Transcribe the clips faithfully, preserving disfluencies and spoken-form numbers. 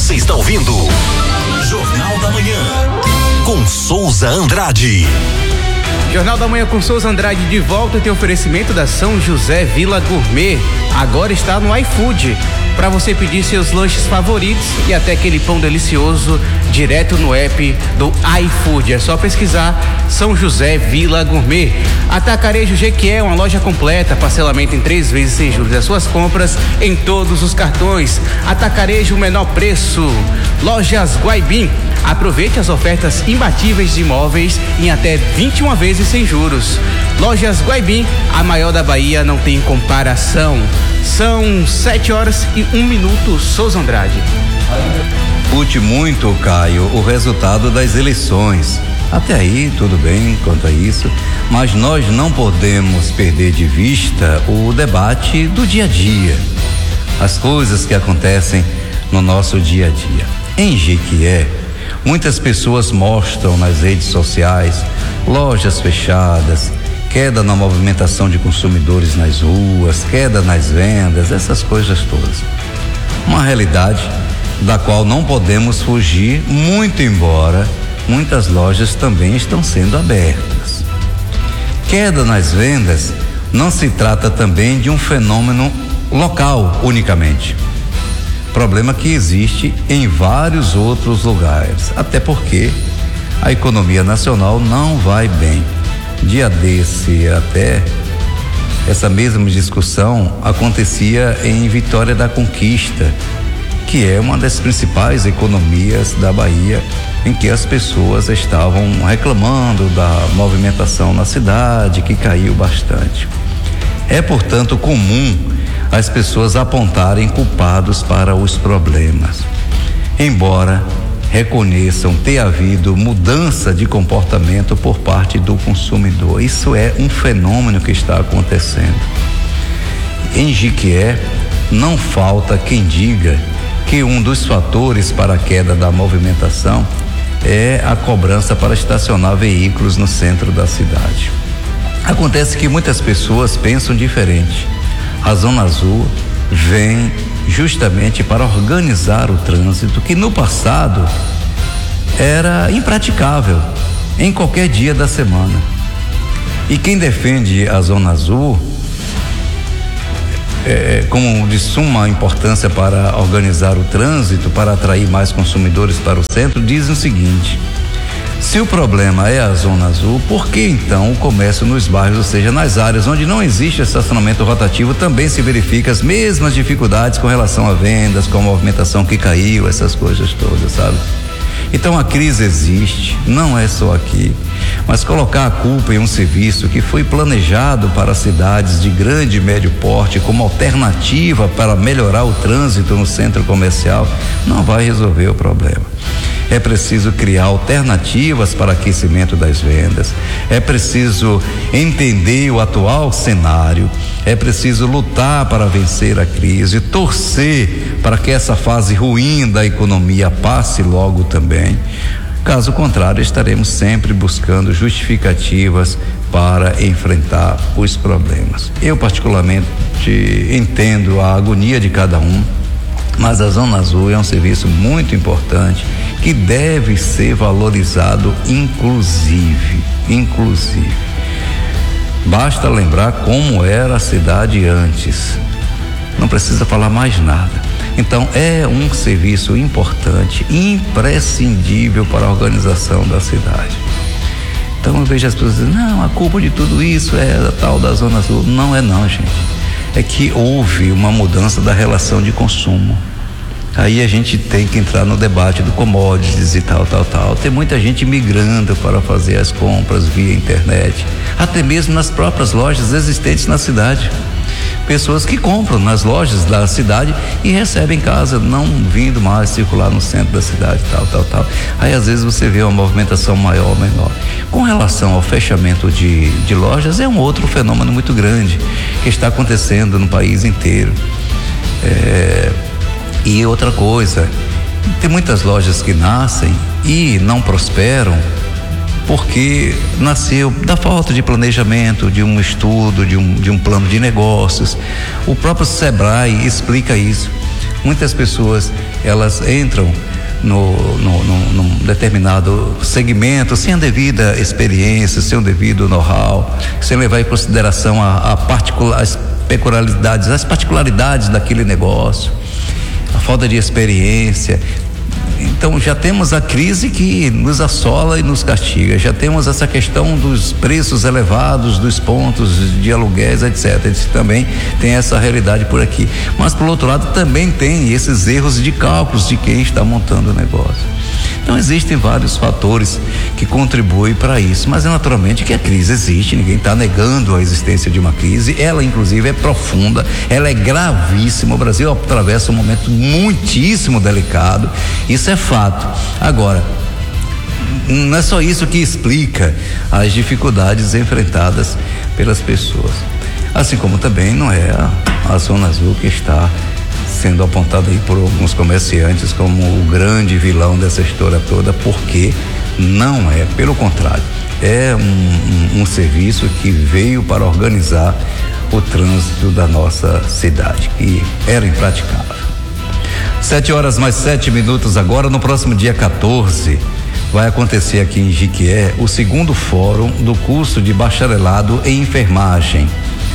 Você está ouvindo Jornal da Manhã com Souza Andrade. Jornal da Manhã com Souza Andrade de volta, tem oferecimento da São José Vila Gourmet. Agora está no iFood, para você pedir seus lanches favoritos e até aquele pão delicioso direto no app do iFood. É só pesquisar São José Vila Gourmet. Atacarejo Jequié, uma loja completa, parcelamento em três vezes sem juros das suas compras em todos os cartões. Atacarejo, menor preço. Lojas Guaibim, aproveite as ofertas imbatíveis de imóveis em até vinte e uma vezes sem juros. Lojas Guaibim, a maior da Bahia, não tem comparação. São sete horas e um minuto. Souza Andrade. Discute muito, Caio, o resultado das eleições. Até aí tudo bem quanto a isso, mas nós não podemos perder de vista o debate do dia a dia, as coisas que acontecem no nosso dia a dia. Em Jequié, muitas pessoas mostram nas redes sociais lojas fechadas, queda na movimentação de consumidores nas ruas, queda nas vendas, essas coisas todas. Uma realidade da qual não podemos fugir, muito embora muitas lojas também estão sendo abertas. Queda nas vendas não se trata também de um fenômeno local unicamente. Problema que existe em vários outros lugares, até porque a economia nacional não vai bem. Dia desse até essa mesma discussão acontecia em Vitória da Conquista, que é uma das principais economias da Bahia, em que as pessoas estavam reclamando da movimentação na cidade, que caiu bastante. É, portanto, comum as pessoas apontarem culpados para os problemas, embora reconheçam ter havido mudança de comportamento por parte do consumidor. Isso é um fenômeno que está acontecendo. Em Jequié, não falta quem diga que um dos fatores para a queda da movimentação é a cobrança para estacionar veículos no centro da cidade. Acontece que muitas pessoas pensam diferente. A Zona Azul vem justamente para organizar o trânsito, que no passado era impraticável em qualquer dia da semana. E quem defende a Zona Azul É, como de suma importância para organizar o trânsito, para atrair mais consumidores para o centro, dizem o seguinte: se o problema é a Zona Azul, por que então o comércio nos bairros, ou seja, nas áreas onde não existe estacionamento rotativo, também se verifica as mesmas dificuldades com relação a vendas, com a movimentação que caiu, essas coisas todas, sabe? Então a crise existe, não é só aqui, mas colocar a culpa em um serviço que foi planejado para cidades de grande e médio porte como alternativa para melhorar o trânsito no centro comercial não vai resolver o problema. É preciso criar alternativas para aquecimento das vendas, é preciso entender o atual cenário, é preciso lutar para vencer a crise, torcer para que essa fase ruim da economia passe logo também. Caso contrário, estaremos sempre buscando justificativas para enfrentar os problemas. Eu particularmente entendo a agonia de cada um, mas a Zona Azul é um serviço muito importante que deve ser valorizado, inclusive, inclusive. Basta lembrar como era a cidade antes. Não precisa falar mais nada. Então é um serviço importante, imprescindível para a organização da cidade. Então eu vejo as pessoas dizendo, não, a culpa de tudo isso é a tal da Zona Azul. Não é não, gente. É que houve uma mudança da relação de consumo. Aí a gente tem que entrar no debate do commodities e tal, tal, tal. Tem muita gente migrando para fazer as compras via internet, até mesmo nas próprias lojas existentes na cidade. Pessoas que compram nas lojas da cidade e recebem em casa, não vindo mais circular no centro da cidade, tal, tal, tal. Aí às vezes você vê uma movimentação maior ou menor. Com relação ao fechamento de, de lojas, é um outro fenômeno muito grande que está acontecendo no país inteiro. É, e outra coisa, tem muitas lojas que nascem e não prosperam porque nasceu da falta de planejamento, de um estudo, de um, de um plano de negócios. O próprio Sebrae explica isso. Muitas pessoas, elas entram no, no, no, num determinado segmento sem a devida experiência, sem o devido know-how, sem levar em consideração a, a particular, as peculiaridades, as particularidades daquele negócio, a falta de experiência. Então já temos a crise que nos assola e nos castiga, já temos essa questão dos preços elevados, dos pontos de aluguéis, etcétera. Isso também tem essa realidade por aqui, mas por outro lado também tem esses erros de cálculos de quem está montando o negócio. Então existem vários fatores que contribuem para isso, mas é naturalmente que a crise existe, ninguém está negando a existência de uma crise, ela inclusive é profunda, ela é gravíssima, o Brasil atravessa um momento muitíssimo delicado, isso é fato. Agora, não é só isso que explica as dificuldades enfrentadas pelas pessoas, assim como também não é a, a Zona Azul que está sendo apontado aí por alguns comerciantes como o grande vilão dessa história toda, porque não é, pelo contrário, é um, um, um serviço que veio para organizar o trânsito da nossa cidade, que era impraticável. Sete horas mais sete minutos agora. No próximo dia quatorze vai acontecer aqui em Jiquié o segundo fórum do curso de bacharelado em enfermagem.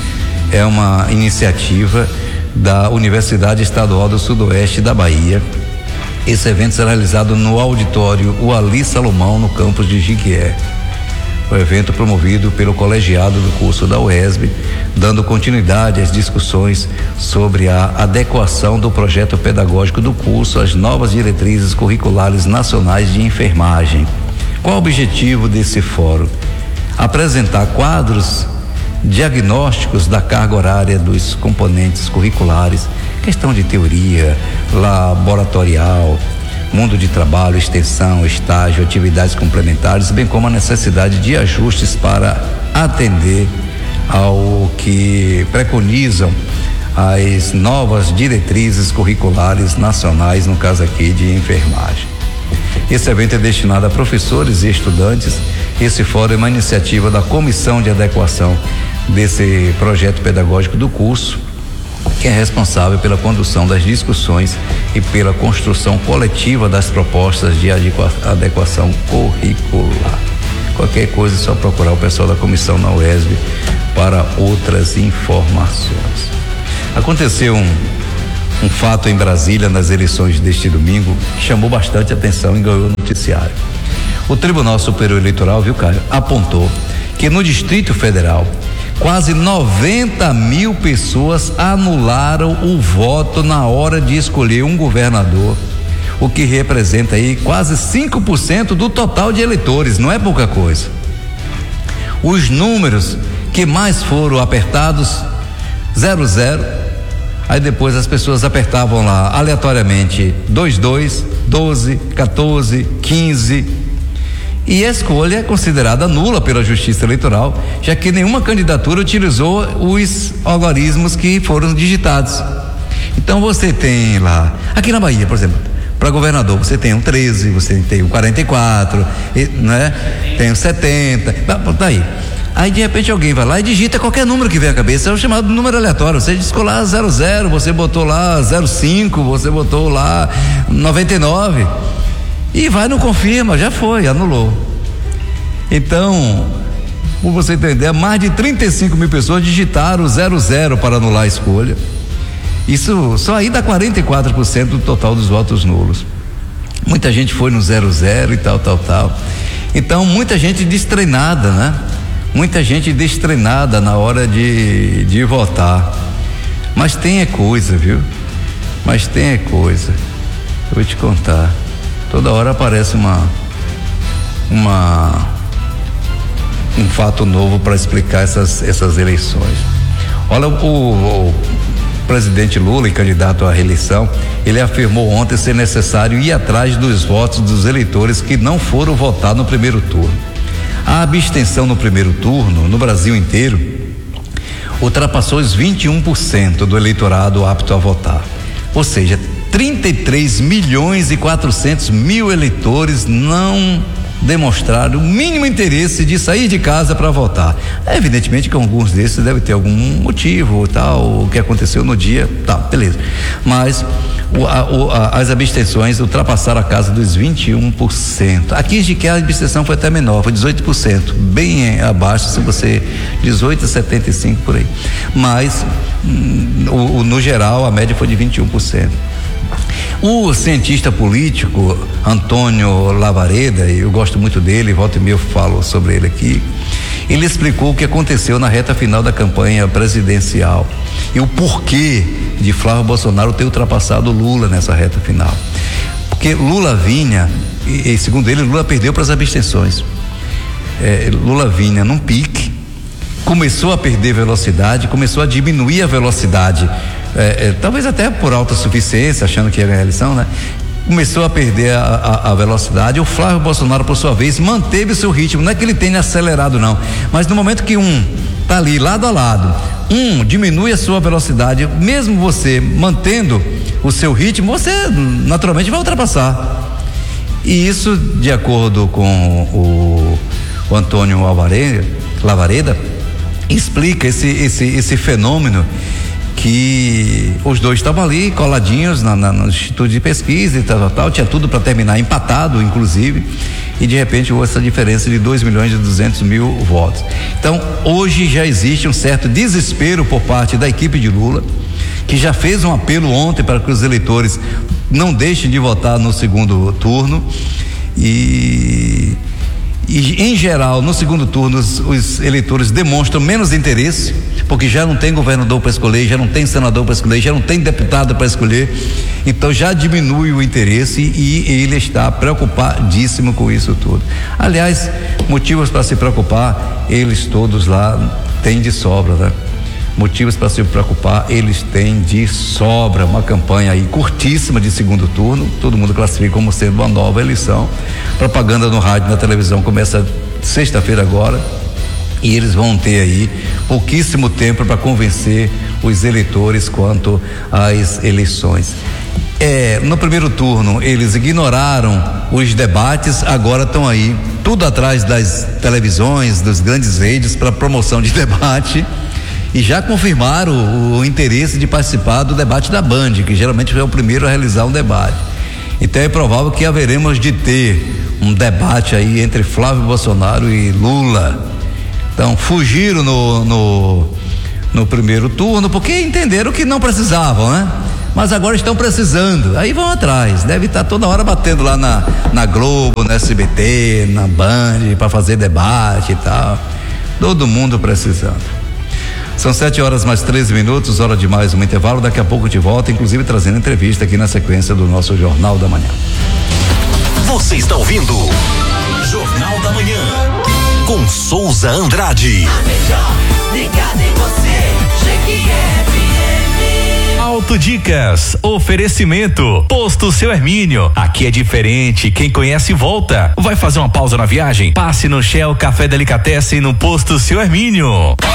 É uma iniciativa da Universidade Estadual do Sudoeste da Bahia. Esse evento será realizado no auditório Uali Salomão, no campus de Jiquié. O evento promovido pelo colegiado do curso da U E S B, dando continuidade às discussões sobre a adequação do projeto pedagógico do curso às novas diretrizes curriculares nacionais de enfermagem. Qual o objetivo desse fórum? Apresentar quadros diagnósticos da carga horária dos componentes curriculares, questão de teoria, laboratorial, mundo de trabalho, extensão, estágio, atividades complementares, bem como a necessidade de ajustes para atender ao que preconizam as novas diretrizes curriculares nacionais, no caso aqui de enfermagem. Esse evento é destinado a professores e estudantes. Esse fórum é uma iniciativa da Comissão de Adequação desse projeto pedagógico do curso, que é responsável pela condução das discussões e pela construção coletiva das propostas de adequação curricular. Qualquer coisa é só procurar o pessoal da comissão na U E S B para outras informações. Aconteceu um, um fato em Brasília nas eleições deste domingo que chamou bastante atenção e ganhou noticiário. O Tribunal Superior Eleitoral, viu, Caio, apontou que no Distrito Federal quase noventa mil pessoas anularam o voto na hora de escolher um governador, o que representa aí quase cinco por cento do total de eleitores, não é pouca coisa. Os números que mais foram apertados, zero zero, aí depois as pessoas apertavam lá aleatoriamente dois dois, doze, quatorze, quinze, e a escolha é considerada nula pela Justiça Eleitoral, já que nenhuma candidatura utilizou os algoritmos que foram digitados. Então você tem lá, aqui na Bahia, por exemplo, para governador você tem um treze, você tem um quarenta e quatro, né? Tem um setenta, tá aí. Aí de repente alguém vai lá e digita qualquer número que vem à cabeça, é o chamado número aleatório. Você discou lá zero zero, você botou lá zero cinco, você botou lá noventa e nove. E vai no confirma, já foi, anulou. Então, por você entender, mais de trinta e cinco mil pessoas digitaram zero zero para anular a escolha. Isso só aí dá quarenta e quatro por cento do total dos votos nulos. Muita gente foi no zero zero e tal, tal, tal. Então, muita gente destreinada, né? Muita gente destreinada na hora de, de votar. Mas tem é coisa, viu? Mas tem é coisa. Eu vou te contar. Toda hora aparece uma, uma, um fato novo para explicar essas, essas eleições. Olha, o, o presidente Lula, e candidato à reeleição, ele afirmou ontem ser necessário ir atrás dos votos dos eleitores que não foram votar no primeiro turno. A abstenção no primeiro turno, no Brasil inteiro, ultrapassou os vinte e um por cento do eleitorado apto a votar. Ou seja, trinta e três milhões e quatrocentos mil eleitores não demonstraram o mínimo interesse de sair de casa para votar. É evidentemente que alguns desses devem ter algum motivo, tal, o que aconteceu no dia, tá, beleza. Mas o, a, o, a, as abstenções ultrapassaram a casa dos vinte e um por cento. Aqui em Jiqué a abstenção foi até menor, foi dezoito por cento, bem abaixo, se você dezoito a setenta e cinco por aí. Mas o, o, no geral a média foi de vinte e um por cento. O cientista político Antônio Lavareda, eu gosto muito dele, volta e meia eu falo sobre ele aqui, ele explicou o que aconteceu na reta final da campanha presidencial e o porquê de Flávio Bolsonaro ter ultrapassado Lula nessa reta final. Porque Lula vinha, e, e segundo ele, Lula perdeu para as abstenções. É, Lula vinha num pique, começou a perder velocidade, começou a diminuir a velocidade. É, é, talvez até por autossuficiência, achando que ia ganhar a eleição, né? Começou a perder a, a, a velocidade. O Flávio Bolsonaro, por sua vez, manteve o seu ritmo. Não é que ele tenha acelerado, não, mas no momento que um tá ali lado a lado, um diminui a sua velocidade, mesmo você mantendo o seu ritmo, você naturalmente vai ultrapassar. E isso, de acordo com o, o Antônio Lavareda, Lavareda explica esse, esse, esse fenômeno que os dois estavam ali coladinhos na, na, no Instituto de Pesquisa e tal, tal, tal, tinha tudo para terminar empatado, inclusive, e de repente houve essa diferença de dois milhões e duzentos mil votos. Então, hoje já existe um certo desespero por parte da equipe de Lula, que já fez um apelo ontem para que os eleitores não deixem de votar no segundo turno e E, em geral, no segundo turno, os, os eleitores demonstram menos interesse, porque já não tem governador para escolher, já não tem senador para escolher, já não tem deputado para escolher, então já diminui o interesse e ele está preocupadíssimo com isso tudo. Aliás, motivos para se preocupar, eles todos lá têm de sobra, né? Motivos para se preocupar, eles têm de sobra. Uma campanha aí curtíssima de segundo turno, todo mundo classifica como sendo uma nova eleição. Propaganda no rádio, na televisão começa sexta-feira agora, e eles vão ter aí pouquíssimo tempo para convencer os eleitores quanto às eleições. É, no primeiro turno eles ignoraram os debates, agora estão aí tudo atrás das televisões, das grandes redes para promoção de debate. E já confirmaram o, o interesse de participar do debate da Band, que geralmente é o primeiro a realizar um debate. Então é provável que haveremos de ter um debate aí entre Flávio Bolsonaro e Lula. Então fugiram no, no, no primeiro turno porque entenderam que não precisavam, né? Mas agora estão precisando, aí vão atrás, deve estar toda hora batendo lá na, na Globo, na S B T, na Band, para fazer debate e tal. Todo mundo precisando. São sete horas mais treze minutos, hora de mais um intervalo. Daqui a pouco de volta, inclusive trazendo entrevista aqui na sequência do nosso Jornal da Manhã. Você está ouvindo Jornal da Manhã com Souza Andrade. A melhor ligada em você, Jequié. Autodicas, oferecimento, Posto Seu Hermínio, aqui é diferente, quem conhece volta. Vai fazer uma pausa na viagem? Passe no Shell Café Delicatessen no Posto Seu Hermínio.